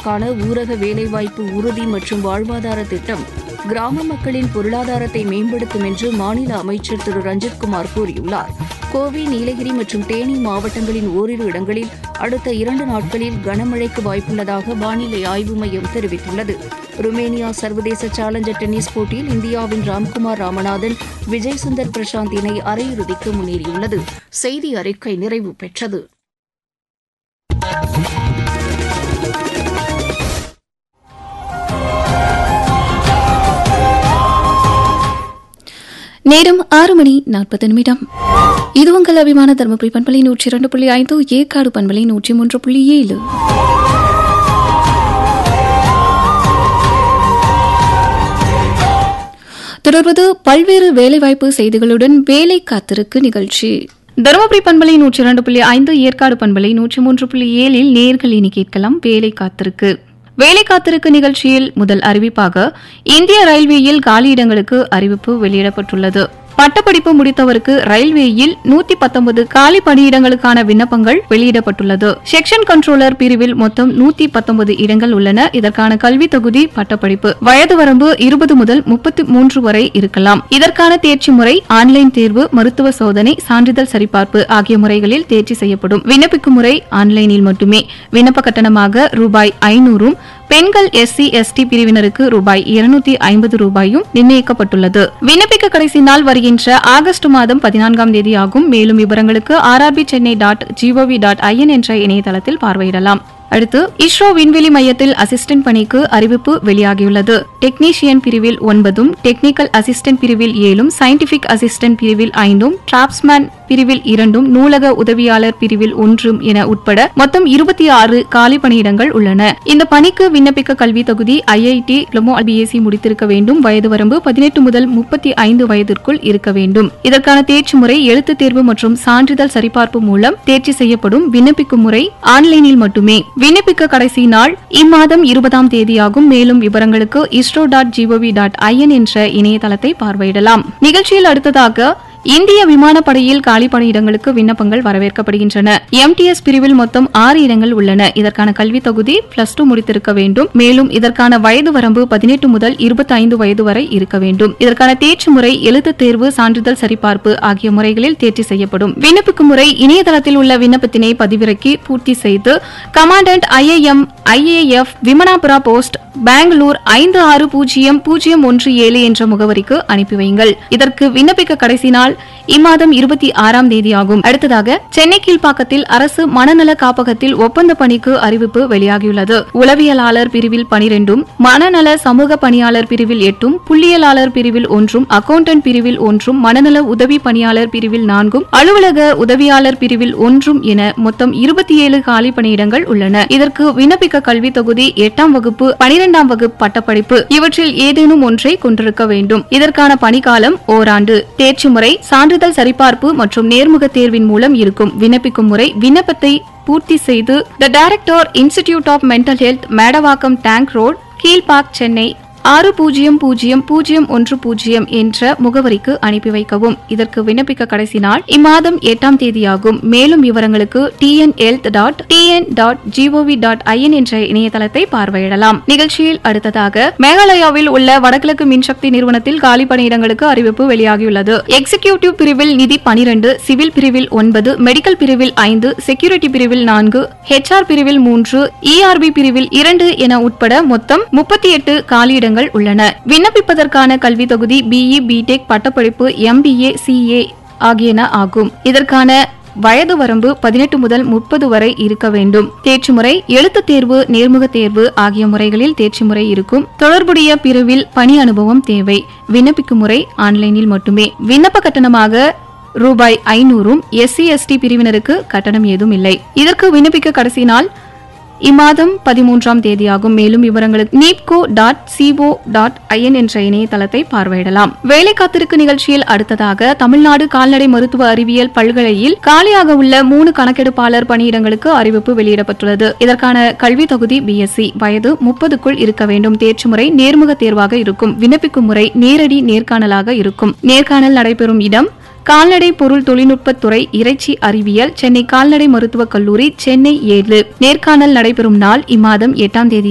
மாதத்திற்கான ஊரக வேலைவாய்ப்பு உறுதி மற்றும் வாழ்வாதார திட்டம் கிராம மக்களின் பொருளாதாரத்தை மேம்படுத்தும் என்று மாநில அமைச்சர் திரு ரஞ்சித்குமார் கூறியுள்ளார். கோவை, நீலகிரி மற்றும் தேனி மாவட்டங்களின் ஓரிரு இடங்களில் அடுத்த 2 நாட்களில் கனமழைக்கு வாய்ப்புள்ளதாக வானிலை ஆய்வு மையம் தெரிவித்துள்ளது. ருமேனியா சர்வதேச சேலஞ்சர் டென்னிஸ் போட்டியில் இந்தியாவின் ராம்குமார் ராமநாதன், விஜய் சுந்தர் பிரசாந்த் இணை அரையிறுதிக்கு முன்னேறியுள்ளது. செய்தி அறிக்கை நிறைவு பெற்றது. நேரம் 6:40. இது உங்கள் அபிமான தருமபுரி பண்பலை 102.5, ஏற்காடு பண்பலை 103.7. தொடர்வது பல்வேறு வேலைவாய்ப்பு செய்திகளுடன் வேலை காத்திருக்கு நிகழ்ச்சி. தருமபுரி பண்பலை 102.5, ஏற்காடு பண்பலை 103.7 நேயர்கள் இனி கேட்கலாம் வேலை காத்திருக்கு. வேலை காத்திருக்கு நிகழ்ச்சியில் முதல் அறிவிப்பாக இந்திய ரயில்வேயில் காலியிடங்களுக்கு அறிவிப்பு வெளியிடப்பட்டுள்ளது. பட்டப்படிப்பு முடித்தவருக்கு ரயில்வேயில் 119 காலி பணியிடங்களுக்கான விண்ணப்பங்கள் வெளியிடப்பட்டுள்ளது. செக்ஷன் கண்ட்ரோலர் பிரிவில் மொத்தம் 119 இடங்கள் உள்ளன. இதற்கான கல்வி தகுதி பட்டப்படிப்பு. வயது வரம்பு 20 முதல் 33 வரை இருக்கலாம். இதற்கான தேர்ச்சி முறை ஆன்லைன் தேர்வு, மருத்துவ சோதனை, சான்றிதழ் சரிபார்ப்பு ஆகிய முறைகளில் தேர்ச்சி செய்யப்படும். விண்ணப்பிக்கும் முறை ஆன்லைனில் மட்டுமே. விண்ணப்ப கட்டணமாக ரூபாய் 500, பெண்கள் SC ST பிரிவினருக்கு ரூபாய் 250 நிர்ணயிக்கப்பட்டுள்ளது. விண்ணப்பிக்க கடைசி நாள் வருகின்ற ஆகஸ்ட் மாதம் 14ஆம் தேதி ஆகும். மேலும் விவரங்களுக்கு rbchennai.gov.in என்ற இணையதளத்தில் பார்வையிடலாம். அடுத்து இஸ்ரோ விண்வெளி மையத்தில் அசிஸ்டன்ட் பணிக்கு அறிவிப்பு வெளியாகியுள்ளது. டெக்னீஷியன் பிரிவில் 9, டெக்னிக்கல் அசிஸ்டன்ட் பிரிவில் 7, சயின்டிபிக் அசிஸ்டன்ட் பிரிவில் 5, டிராப்ஸ்மேன் பிரிவில் 2, நூலக உதவியாளர் பிரிவில் 1 என உட்பட மொத்தம் 26 காலி பணியிடங்கள் உள்ளன. இந்த பணிக்கு விண்ணப்பிக்க கல்வி தகுதி IIT டிப்ளமோ BSc முடித்திருக்க வேண்டும். வயது வரம்பு 18 முதல் 35 வயதிற்குள் இருக்க வேண்டும். இதற்கான தேர்ச்சி முறை எழுத்து தேர்வு மற்றும் சான்றிதழ் சரிபார்ப்பு மூலம் தேர்ச்சி செய்யப்படும். விண்ணப்பிக்கும் முறை ஆன்லைனில் மட்டுமே. விண்ணப்பிக்க கடைசி நாள் இம்மாதம் 20ஆம் தேதியாகும். மேலும் விவரங்களுக்கு isro.gov.in என்ற இணையதளத்தை பார்வையிடலாம். நிகழ்ச்சியில் அடுத்ததாக இந்திய விமானப்படையில் காலி பணியிடங்களுக்கு விண்ணப்பங்கள் வரவேற்கப்படுகின்றன. MTS பிரிவில் மொத்தம் 6 இடங்கள் உள்ளன. இதற்கான கல்வி தகுதி +2 முடித்திருக்க வேண்டும். மேலும் இதற்கான வயது வரம்பு 18 முதல் 25 வயது வரை இருக்க வேண்டும். இதற்கான தேர்ச்சி முறை எழுத்து தேர்வு, சான்றிதழ் சரிபார்ப்பு ஆகிய முறைகளில் தேர்ச்சி செய்யப்படும். விண்ணப்பிக்கும் முறை இணையதளத்தில் உள்ள விண்ணப்பத்தினை பதிவிறக்கி பூர்த்தி செய்து commandant IIM IAF விமனாபுரா post, Bangalore 560017 என்ற முகவரிக்கு அனுப்பி வையுங்கள். இதற்கு விண்ணப்பிக்க கடைசி நாள் இம்மாதம் 26ஆம் தேதி ஆகும். அடுத்ததாக சென்னை கீழ்ப்பாக்கத்தில் அரசு மனநல காப்பகத்தில் ஒப்பந்த பணிக்கு அறிவிப்பு வெளியாகியுள்ளது. உளவியலாளர் பிரிவில் 12, மனநல சமூக பணியாளர் பிரிவில் 8, புள்ளியியலாளர் பிரிவில் 1, அக்கவுண்டன்ட் பிரிவில் 1, மனநல உதவி பணியாளர் பிரிவில் 4, அலுவலக உதவியாளர் பிரிவில் 1 என மொத்தம் 27 காலி பணியிடங்கள் உள்ளன. இதற்கு விண்ணப்பிக்க கல்வி தகுதி 8ஆம் வகுப்பு, 12ஆம் வகுப்பு பட்டப்படிப்பு இவற்றில் ஏதேனும் ஒன்றை கொண்டிருக்க வேண்டும். இதற்கான பணிக்காலம் ஓராண்டு. தேர்ச்சி முறை சான்றிதழ் சரிபார்ப்பு மற்றும் நேர்முக தேர்வின் மூலம் இருக்கும். விண்ணப்பிக்கும் முறை விண்ணப்பத்தை பூர்த்தி செய்து the director institute of mental health, Medavakkam tank road, Kilpauk, Chennai 600010 என்ற முகவரிக்கு அனுப்பி வைக்கவும். இதற்கு விண்ணப்பிக்க கடைசி நாள் இம்மாதம் 8ஆம் தேதியாகும். மேலும் விவரங்களுக்கு tnhealth.tn.gov.in என்ற இணையதளத்தை பார்வையிடலாம். நிகழ்ச்சியில் அடுத்ததாக மேகாலயாவில் உள்ள வடகிழக்கு மின்சக்தி நிறுவனத்தில் காலி பணியிடங்களுக்கு அறிவிப்பு வெளியாகியுள்ளது. எக்ஸிகியூட்டிவ் பிரிவில் நிதி 12, சிவில் பிரிவில் 9, மெடிக்கல் பிரிவில் 5, செக்யூரிட்டி பிரிவில் 4, HR பிரிவில் 3, ERB பிரிவில் 2 என உட்பட மொத்தம் 38 காலியிடங்கள் உள்ளன. விண்ணப்பிப்பதற்கான கல்வி தகுதி BE, BTech பட்டப்படிப்பு, MBA, CA ஆகியன ஆகும். இதற்கான வயது வரம்பு 18 முதல் 30 வரை இருக்க வேண்டும். தேர்ச்சி முறை எழுத்து தேர்வு, நேர்முக தேர்வு ஆகிய முறைகளில் தேர்ச்சி முறை இருக்கும். தொடர்புடைய பிரிவில் பணி அனுபவம் தேவை. விண்ணப்பிக்கும் முறை ஆன்லைனில் மட்டுமே. விண்ணப்ப கட்டணமாக ரூபாய் 500. SC ST பிரிவினருக்கு கட்டணம் ஏதும் இல்லை. இதற்கு விண்ணப்பிக்க கடைசி நாள் இம்மாதம் 13ஆம் தேதியாகும். மேலும் விவரங்களுக்கு neepco.co.in என்ற இணையதளத்தை பார்வையிடலாம். வேலை காத்திருக்கு நிகழ்ச்சியில் அடுத்ததாக தமிழ்நாடு கால்நடை மருத்துவ அறிவியல் பல்கலையில் காலியாக உள்ள 3 கணக்கெடுப்பாளர் பணியிடங்களுக்கு அறிவிப்பு வெளியிடப்பட்டுள்ளது. இதற்கான கல்வி தகுதி BSc, வயது 30க்குள் இருக்க வேண்டும். தேர்ச்சி முறை நேர்முக தேர்வாக இருக்கும். விண்ணப்பிக்கும் முறை நேரடி நேர்காணலாக இருக்கும். நேர்காணல் நடைபெறும் இடம் கால்நடை பொருள் தொழில்நுட்பத்துறை, இறைச்சி அறிவியல், சென்னை கால்நடை மருத்துவக் கல்லூரி, சென்னை 7. நேர்காணல் நடைபெறும் நாள் இம்மாதம் 8ஆம் தேதி